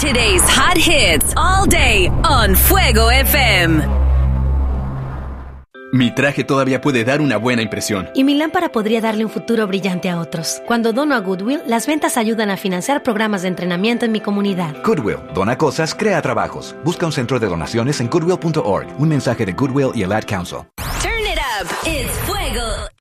Today's hot hits all day on Fuego FM. Mi traje todavía puede dar una buena impresión. Y mi lámpara podría darle un futuro brillante a otros. Cuando dono a Goodwill, las ventas ayudan a financiar programas de entrenamiento en mi comunidad. Goodwill, dona cosas, crea trabajos. Busca un centro de donaciones en goodwill.org. Un mensaje de Goodwill y el Ad Council. Turn it up. It's Fuego